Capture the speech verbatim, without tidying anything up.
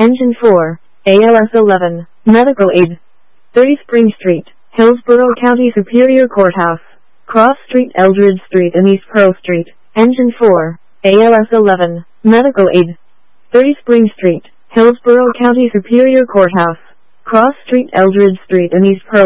Engine four, A L S eleven, Medical Aid. thirty Spring Street, Hillsborough County Superior Courthouse. Cross Street, Eldridge Street and East Pearl Street. Engine four, A L S eleven, Medical Aid. thirty Spring Street, Hillsborough County Superior Courthouse. Cross Street, Eldridge Street and East Pearl